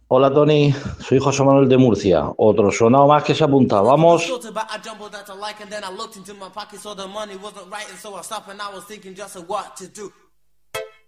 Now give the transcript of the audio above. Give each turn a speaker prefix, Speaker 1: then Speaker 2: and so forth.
Speaker 1: Hola Tony, soy José Manuel de Murcia. Otro sonado más que se apunta.
Speaker 2: Left for the
Speaker 1: Vamos.
Speaker 2: filter, but I jumbled that to like, and then I looked into my pocket, so the money wasn't right, and so I stopped and I was thinking just of what to do.